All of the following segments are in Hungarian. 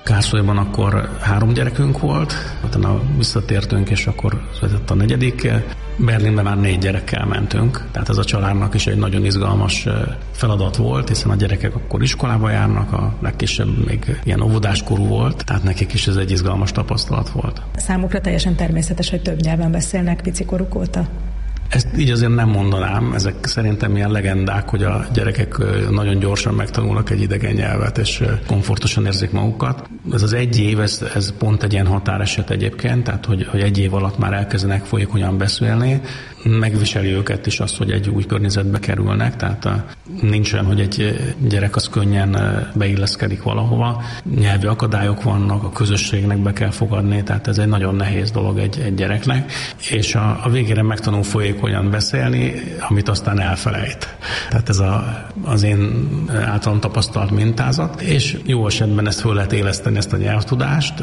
Kárszolyban akkor 3 gyerekünk volt, utána visszatértünk, és akkor született a 4. Berlinbe már 4 gyerekkel mentünk, tehát ez a családnak is egy nagyon izgalmas feladat volt, hiszen a gyerekek akkor iskolába járnak, a legkisebb még ilyen óvodáskorú volt, tehát nekik is ez egy izgalmas tapasztalat volt. Számukra teljesen természetes, hogy több nyelven beszélnek picikoruk óta? Ezt így azért nem mondanám, ezek szerintem ilyen legendák, hogy a gyerekek nagyon gyorsan megtanulnak egy idegen nyelvet, és komfortosan érzik magukat. Ez az 1 év, ez pont egy ilyen határeset egyébként, tehát hogy 1 év alatt már elkezdenek folyékonyan beszélni, megviseli őket is azt, hogy egy új környezetbe kerülnek, tehát nincs olyan, hogy egy gyerek az könnyen beilleszkedik valahova. Nyelvi akadályok vannak, a közösségnek be kell fogadni, tehát ez egy nagyon nehéz dolog egy gyereknek, és a végére megtanul folyékonyan beszélni, amit aztán elfelejt. Tehát ez az én általam tapasztalt mintázat, és jó esetben ezt föl lehet éleszteni, ezt a nyelvtudást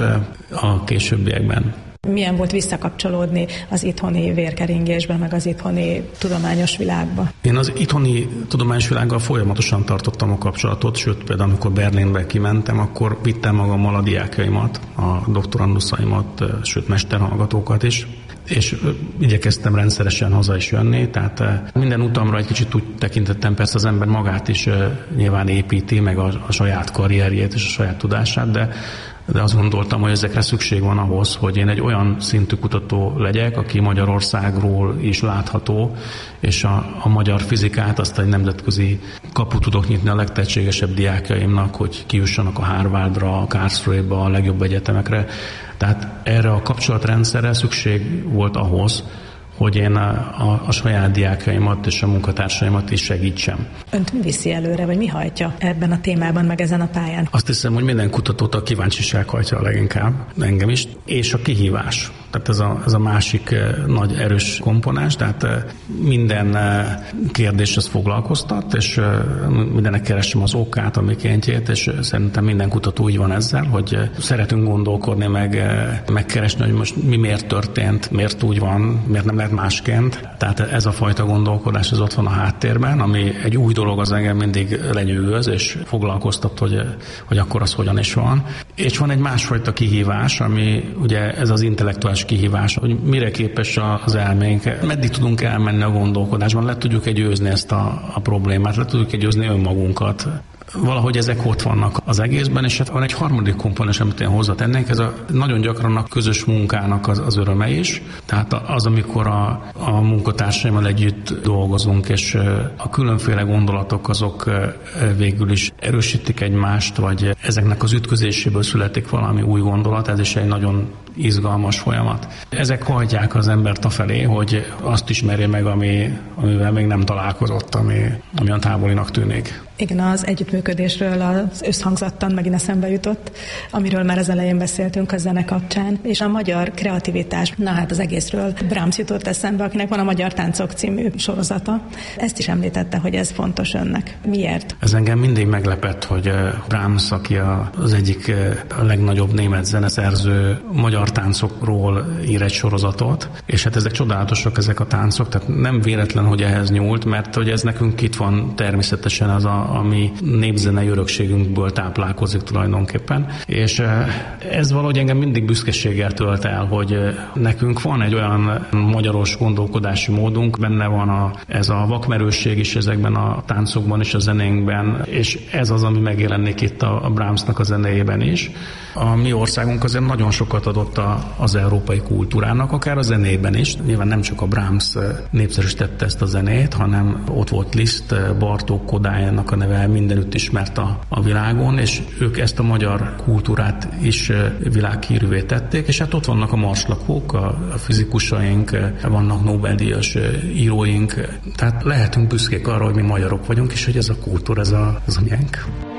a későbbiekben. Milyen volt visszakapcsolódni az itthoni vérkeringésbe, meg az itthoni tudományos világba? Én az itthoni tudományos világgal folyamatosan tartottam a kapcsolatot, sőt például amikor Berlinbe kimentem, akkor vittem magammal a diákjaimat, a doktoranduszaimat, sőt mesterhallgatókat is, és igyekeztem rendszeresen haza is jönni, tehát minden utamra egy kicsit úgy tekintettem, persze az ember magát is nyilván építi, meg a saját karrierjét és a saját tudását, de azt gondoltam, hogy ezekre szükség van ahhoz, hogy én egy olyan szintű kutató legyek, aki Magyarországról is látható, és a magyar fizikát azt egy nemzetközi kaput tudok nyitni a legtehetségesebb diákjaimnak, hogy kijussanak a Harvardra, a Karlsruhe-ba, a legjobb egyetemekre. Tehát erre a kapcsolatrendszerre szükség volt ahhoz, hogy én a saját diákjaimat és a munkatársaimat is segítsem. Önt mi viszi előre, vagy mi hajtja ebben a témában, meg ezen a pályán? Azt hiszem, hogy minden kutatót a kíváncsiság hajtja a leginkább, engem is, és a kihívás. Tehát ez a másik nagy erős komponens, tehát minden kérdés az foglalkoztat, és mindennek keresem az okát, a mikéntjét, és szerintem minden kutató így van ezzel, hogy szeretünk gondolkodni, megkeresni, hogy most mi miért történt, miért úgy van, miért nem lehet másként. Tehát ez a fajta gondolkodás, ez ott van a háttérben, ami egy új dolog, az engem mindig lenyűgöz, és foglalkoztat, hogy akkor az hogyan is van. És van egy másfajta kihívás, ami ugye ez az intellektuális kihívás, hogy mire képes az elménk, meddig tudunk elmenni a gondolkodásban, le tudjuk győzni ezt a problémát, le tudjuk győzni önmagunkat. Valahogy ezek ott vannak az egészben, és hát van egy harmadik komponens, amit én hozzatennék, ez nagyon gyakran a közös munkának az öröme is. Tehát az, amikor a munkatársaimmal együtt dolgozunk, és a különféle gondolatok azok végül is erősítik egymást, vagy ezeknek az ütközéséből születik valami új gondolat, ez is egy nagyon izgalmas folyamat. Ezek hajtják az embert afelé, hogy azt ismerje meg, amivel még nem találkozott, ami olyan távolinak tűnik. Igen, az együttműködésről az összhangzattan megint eszembe jutott, amiről már az elején beszéltünk a zene kapcsán, és a magyar kreativitás. Na hát az egészről Brahms jutott eszembe, akinek van a Magyar Táncok című sorozata. Ezt is említette, hogy ez fontos önnek. Miért? Ez engem mindig meglepett, hogy Brahms, aki az egyik a legnagyobb német zeneszerző, magyar táncokról ír egy sorozatot, és hát ezek csodálatosak, ezek a táncok, tehát nem véletlen, hogy ehhez nyúlt, mert hogy ez nekünk itt van természetesen az ami népzenei örökségünkből táplálkozik tulajdonképpen. És ez valahogy engem mindig büszkeséggel tölt el, hogy nekünk van egy olyan magyaros gondolkodási módunk, benne van ez a vakmerősség is ezekben a táncokban és a zenénkben, és ez az, ami megjelenik itt a Brahmsnak a zenéjében is. A mi országunk azért nagyon sokat adott az európai kultúrának, akár a zenében is. Nyilván nem csak a Brahms népszerűsítette ezt a zenét, hanem ott volt Liszt, Bartók, Kodálynak a neve mindenütt ismert a világon, és ők ezt a magyar kultúrát is világhírűvé tették, és hát ott vannak a marslakók, a fizikusaink, vannak Nobel-díjas íróink, tehát lehetünk büszkék arra, hogy mi magyarok vagyunk, és hogy ez a kultúra, ez a miénk.